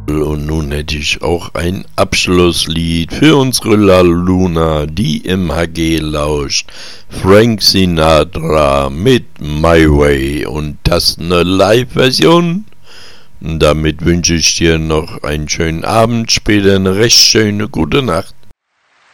Und nun hätte ich auch ein Abschlusslied für unsere Laluna, die im HG lauscht. Frank Sinatra mit My Way und das eine Live-Version. Damit wünsche ich dir noch einen schönen Abend, später eine recht schöne gute Nacht.